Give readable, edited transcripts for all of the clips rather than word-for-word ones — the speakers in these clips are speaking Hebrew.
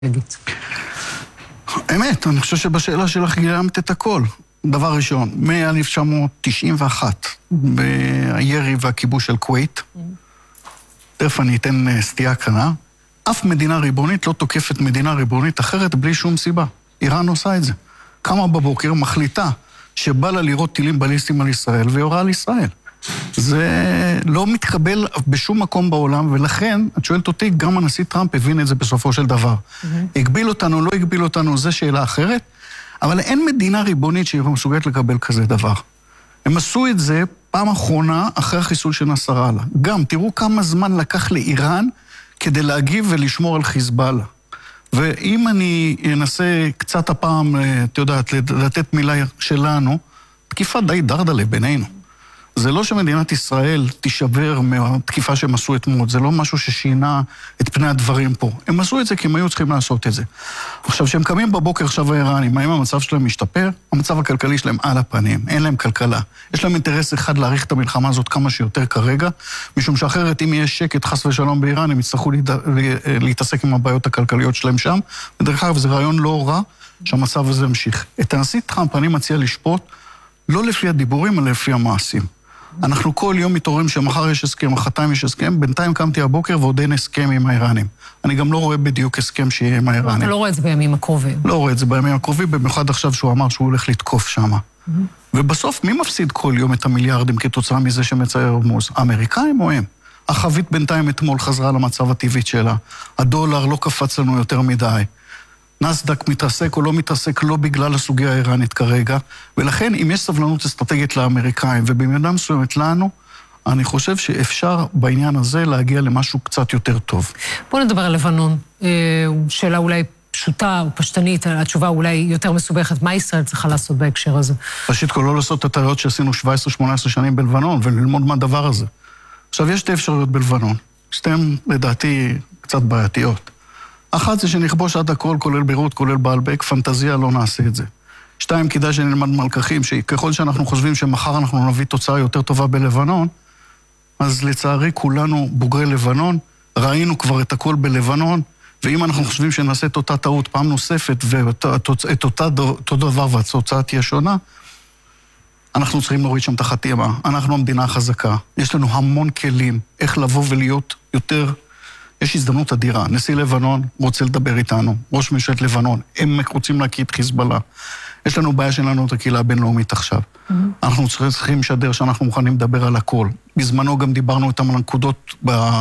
אמת, אני חושב שבשאלה שלך גילמת את הכל. דבר ראשון, מ-1991, בירי והכיבוש של כווית, תכף אני אתן סטייה קנה, אף מדינה ריבונית לא תוקפת מדינה ריבונית אחרת בלי שום סיבה. איראן עושה את זה. קמה בבוקר, מחליטה שבא לה לראות טילים בליסטיים על ישראל, ויורה על ישראל. זה לא מתקבל בשום מקום בעולם, ולכן, את שואלת אותי, גם הנשיא טראמפ הבין את זה בסופו של דבר. הגביל אותנו, לא הגביל אותנו, זה שאלה אחרת, אבל אין מדינה ריבונית שהיא מסוגלת לקבל כזה דבר. הם עשו את זה פעם אחרונה אחרי החיסול של נסראללה. גם, תראו כמה זמן לקח לאיראן כדי להגיב ולשמור על חיזבאללה. ואם אני אנסה קצת הפעם, את יודעת, לתת מילה שלנו, תקיפה די דרדלה בינינו. זה לא שמדינת ישראל תישבר מהתקיפה שהם עשו אתמול, זה לא משהו ששינה את פני הדברים פה. הם עשו את זה כי הם היו צריכים לעשות את זה. עכשיו, שהם קמים בבוקר עכשיו האיראנים, האם המצב שלהם משתפר? המצב הכלכלי שלהם על הפנים, אין להם כלכלה. יש להם אינטרס אחד להאריך את המלחמה הזאת כמה שיותר כרגע, משום שאחרת אם יש שקט חס ושלום באיראן, הם יצטרכו להתעסק עם הבעיות הכלכליות שלהם שם, ודרך אגב זה רעיון לא רע שהמצב הזה ימשיך. את הנשיא טראמפ אני מציע לשפוט לא לפי הדיבורים, אלא לפי המעשים. אנחנו כל יום מתעוררים שמחר יש הסכם, מחרתיים יש הסכם, בינתיים קמתי הבוקר ועוד אין הסכם עם האיראנים. אני גם לא רואה בדיוק הסכם שיהיה עם האיראנים. אתה לא רואה את זה בימים הקרובים. לא רואה את זה בימים הקרובים, במיוחד עכשיו שהוא אמר שהוא הולך לתקוף שם. ובסוף מי מפסיד כל יום את המיליארדים כתוצאה מזה שמצייר הורמוז? האמריקאים או הם? החבית בינתיים אתמול חזרה למצב הטבעית שלה. הדולר לא קפץ לנו יותר מדי. נסדק מתעסק או לא מתעסק לא בגלל הסוגיה האיראנית כרגע, ולכן אם יש סבלנות אסטרטגית לאמריקאים ובמידה מסוימת לנו, אני חושב שאפשר בעניין הזה להגיע למשהו קצת יותר טוב. בואו נדבר על לבנון. שאלה אולי פשוטה או פשטנית, התשובה אולי יותר מסובכת. מה ישראל צריכה לעשות בהקשר הזה? ראשית כל לא לעשות את הטעויות שעשינו 17-18 שנים בלבנון וללמוד מהדבר הזה. עכשיו יש שתי אפשרויות בלבנון, שתיהן לדעתי קצת בעייתיות. אחת זה שנכבוש עד הכל, כולל ביירות, כולל בעלבק, פנטזיה, לא נעשה את זה. שתיים, כדאי שנלמד מלקחים, שככל שאנחנו חושבים שמחר אנחנו נביא תוצאה יותר טובה בלבנון, אז לצערי כולנו בוגרי לבנון, ראינו כבר את הכל בלבנון, ואם אנחנו חושבים שנעשה את אותה טעות פעם נוספת, ואת אותו דבר והתוצאה תהיה שונה, אנחנו צריכים להוריד שם את החתימה. אנחנו המדינה החזקה. יש לנו המון כלים איך לבוא ולהיות יותר... יש הזדמנות אדירה. נשיא לבנון רוצה לדבר איתנו, ראש ממשלת לבנון, הם רוצים להקיא את חיזבאללה. יש לנו בעיה שלנו את הקהילה הבינלאומית עכשיו. אנחנו צריכים לשדר שאנחנו מוכנים לדבר על הכל. בזמנו גם דיברנו איתם על הנקודות,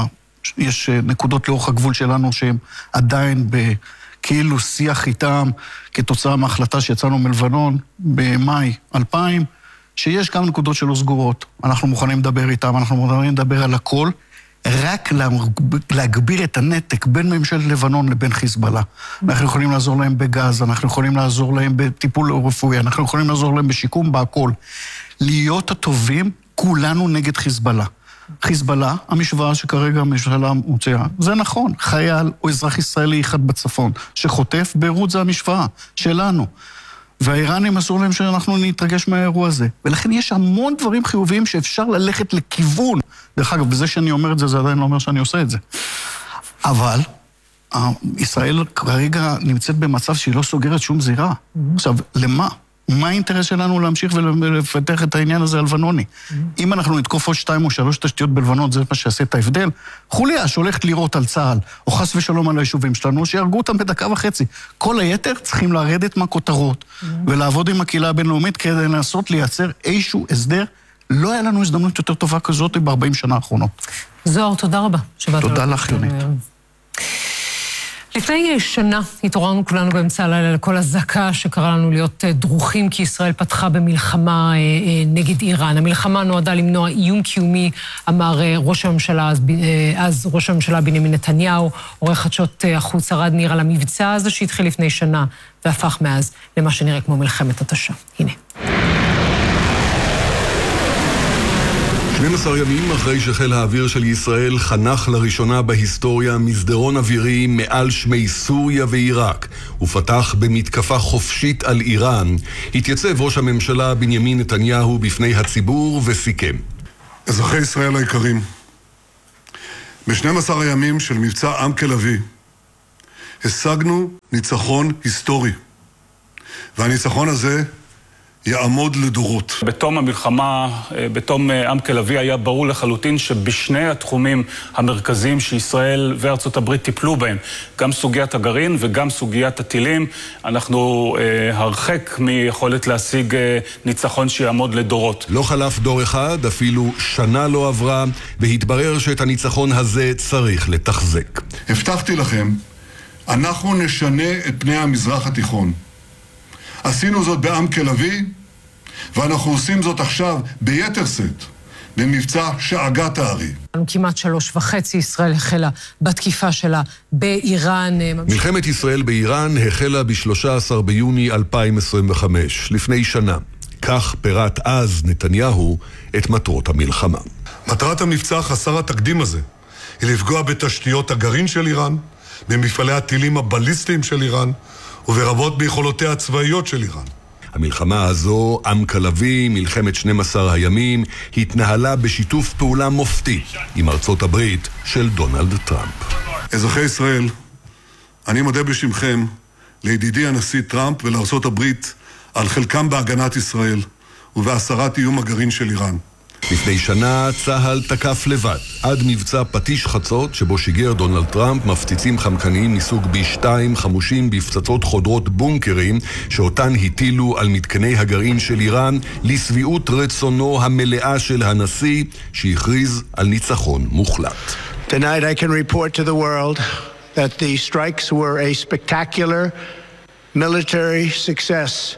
יש נקודות לאורך הגבול שלנו שהם עדיין כאילו שיח איתם, כתוצאה מההחלטה שיצאנו מלבנון במאי 2000, שיש גם נקודות שלא סגורות. אנחנו מוכנים לדבר איתם, אנחנו מוכנים לדבר על הכל, רק להגביר את הנתק בין ממשלת לבנון לבין חיזבאללה. אנחנו יכולים לעזור להם בגז, אנחנו יכולים לעזור להם בטיפול רפואי, אנחנו יכולים לעזור להם בשיקום, בהכל. להיות הטובים, כולנו נגד חיזבאללה. חיזבאללה, המשוואה שכרגע הממשלה מוציאה, זה נכון, חייל או אזרח ישראלי אחד בצפון, שחוטף, ביירות זה המשוואה שלנו. והאיראנים אסור להם שאנחנו נתרגש מהאירוע הזה. ולכן יש המון דברים חיוביים שאפשר ללכת לכיוון. דרך אגב, בזה שאני אומר את זה, זה עדיין לא אומר שאני עושה את זה. אבל ישראל כרגע נמצאת במצב שהיא לא סוגרת שום זירה. עכשיו, למה? מה האינטרס שלנו להמשיך ולפתח את העניין הזה הלבנוני? אם אנחנו נתקוף עוד 2 או 3 תשתיות בלבנון, זה מה שעשה את ההבדל. חוליה שהולכת לירות על צה"ל, או חס ושלום על היישובים שלנו, שירגו אותם בדקה וחצי. כל היתר צריכים לרדת מהכותרות, ולעבוד עם הקהילה הבינלאומית כדי לנסות לייצר איזשהו הסדר. לא היה לנו הזדמנות יותר טובה כזאת ב-40 שנה האחרונות. זוהר, תודה רבה. תודה לך, יונית. לפני שנה התעוררנו כולנו באמצע הלילה לכל הזעקה שקרא לנו להיות דרוכים, כי ישראל פתחה במלחמה נגד איראן. המלחמה נועדה למנוע איום קיומי, אמר ראש הממשלה, אז ראש הממשלה בנימין נתניהו, עורך חדשות החוץ ערד ניר על המבצע הזה שהתחיל לפני שנה, והפך מאז למה שנראה כמו מלחמת התשה. הנה. 12 ימים אחרי שחיל האוויר של ישראל חנך לראשונה בהיסטוריה מסדרון אווירי מעל שמי סוריה ועיראק ופתח במתקפה חופשית על איראן, התייצב ראש הממשלה בנימין נתניהו בפני הציבור וסיכם. אזרחי ישראל היקרים, ב-12 הימים של מבצע עם כלביא השגנו ניצחון היסטורי, והניצחון הזה יעמוד לדורות. בתום המלחמה, בתום עם לביא, היה ברור לחלוטין שבשני התחומים המרכזיים שישראל וארצות הברית טיפלו בהם, גם סוגיית הגרעין וגם סוגיית הטילים, אנחנו הרחק מיכולת להשיג ניצחון שיעמוד לדורות. לא חלף דור אחד, אפילו שנה לא עברה, והתברר שאת הניצחון הזה צריך לתחזק. הבטחתי לכם, אנחנו נשנה את פני המזרח התיכון. עשינו זאת בעם לביא, ואנחנו עושים זאת עכשיו ביתר שאת, במבצע שאגת הארי. כמעט 3.5 ישראל החלה בתקיפה שלה באיראן. מלחמת ישראל באיראן החלה ב-13 ביוני 2025, לפני שנה. כך פירט אז נתניהו את מטרות המלחמה. מטרת המבצע חסר התקדים הזה היא לפגוע בתשתיות הגרעין של איראן, במפעלי הטילים הבליסטיים של איראן, וברבות ביכולותיה הצבאיות של איראן. המלחמה הזו, עם לביא, מלחמת 12 הימים, התנהלה בשיתוף פעולה מופתי עם ארצות הברית של דונלד טראמפ. אזרחי ישראל, אני מודה בשמכם לידידי הנשיא טראמפ ולארצות הברית על חלקם בהגנת ישראל ובהסרת איום הגרעין של איראן. לפני שנה צה"ל תקף לבד, עד מבצע פטיש חצות, שבו שיגר דונלד טראמפ מפציצים חמקניים מסוג B2 חמושים בפצצות חודרות בונקרים, שאותן הטילו על מתקני הגרעין של איראן, לסביעות רצונו המלאה של הנשיא, שהכריז על ניצחון מוחלט. Tonight I can report to the world that the strikes were a spectacular military success.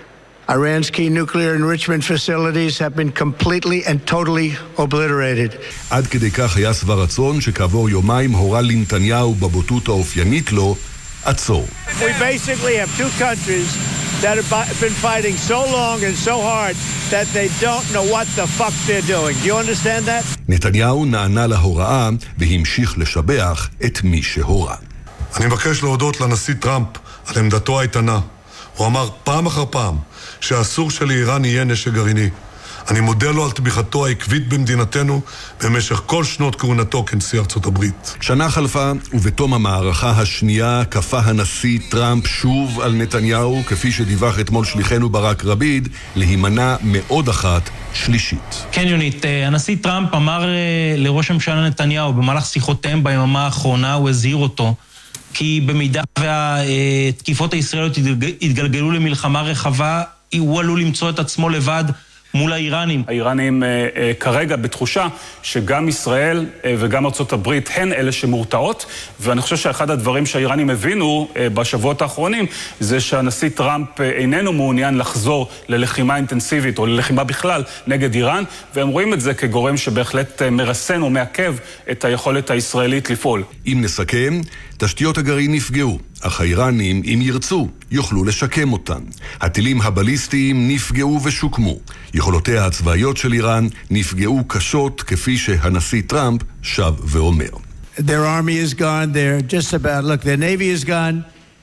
Iran's key nuclear enrichment facilities have been completely and totally obliterated. עד כדי כך היה שבע רצון שכעבור יומיים הורה לנתניהו בבוטות האופיינית לו, עצור. We basically have two countries that have been fighting so long and so hard that they don't know what the fuck they're doing. Do you understand that? נתניהו נענה להוראה והמשיך לשבח את מי שהורה. אני מבקש להודות לנשיא טראמפ על עמדתו האיתנה. הוא אמר פעם אחר פעם שאסור שלאיראן יהיה נשק גרעיני. אני מודה לו על תמיכתו העקבית במדינתנו במשך כל שנות כהונתו כנשיא ארצות הברית. שנה חלפה, ובתום המערכה השנייה כפה הנשיא טראמפ שוב על נתניהו, כפי שדיווח אתמול שליחנו ברק רביד, להימנע מעוד אחת שלישית. כן, יונית, הנשיא טראמפ אמר לראש הממשלה נתניהו במהלך שיחותיהם ביממה האחרונה, הוא הזהיר אותו, כי במידה והתקיפות הישראליות התגלגלו למלחמה רחבה, הוא עלול למצוא את עצמו לבד מול האיראנים. האיראנים כרגע בתחושה שגם ישראל וגם ארצות הברית הן אלה שמורתעות, ואני חושב שאחד הדברים שהאיראנים הבינו בשבועות האחרונים זה שהנשיא טראמפ איננו מעוניין לחזור ללחימה אינטנסיבית או ללחימה בכלל נגד איראן, והם רואים את זה כגורם שבהחלט מרסן או מעכב את היכולת הישראלית לפעול. אם נסכם, תשתיות הגרעין נפגעו, אך האיראנים, אם ירצו, יוכלו לשקם אותן. הטילים הבליסטיים נפגעו ושוקמו. יכולותיה הצבאיות של איראן נפגעו קשות, כפי שהנשיא טראמפ שב ואומר. Their army is gone, they're just about, look, their navy is gone,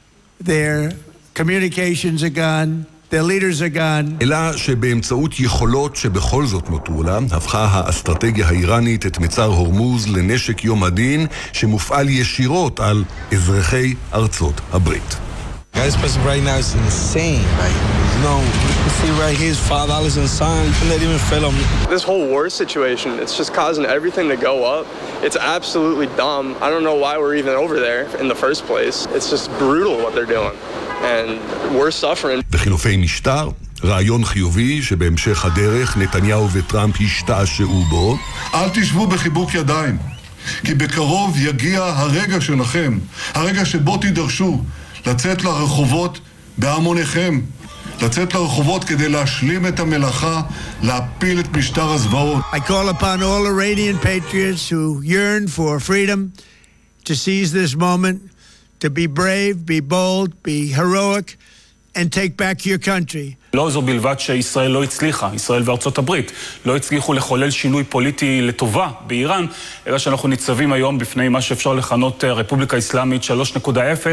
their communications are gone, their leaders are gone. אלא שבאמצעות יכולות שבכל זאת נותרו לה, הפכה האסטרטגיה האיראנית את מצר הורמוז לנשק יום הדין, שמופעל ישירות על אזרחי ארצות הברית. This person right now is insane. Like, you know, you can see right here, $5 and sign. You cannot even feel them. This whole war situation, it's just causing everything to go up. It's absolutely dumb. I don't know why we're even over there in the first place. It's just brutal what they're doing. And we're suffering. בחילופי משטר, רעיון חיובי שבהמשך הדרך נתניהו וטראמפ השתעשעו בו. אל תשבו בחיבוק ידיים, כי בקרוב יגיע הרגע שלכם, הרגע שבו תידרשו לצאת לרחובות בהמוניכם, לצאת לרחובות כדי להשלים את המלאכה, להפיל את משטר הזוועות. I call upon all Iranian patriots who yearn for freedom to seize this moment, to be brave, be bold, be heroic, and take back your country. לא זו בלבד שישראל לא הצליחה, ישראל וארצות הברית לא הצליחו לחולל שינוי פוליטי לטובה באיראן, אלא שאנחנו ניצבים היום בפני מה שאפשר לכנות רפובליקה אסלאמית 3.0,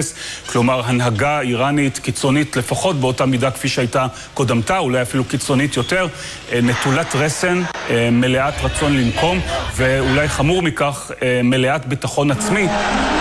כלומר הנהגה איראנית קיצונית לפחות באותה מידה כפי שהייתה קודמתה, אולי אפילו קיצונית יותר, נטולת רסן, מלאת רצון לנקום, ואולי חמור מכך, מלאת ביטחון עצמי.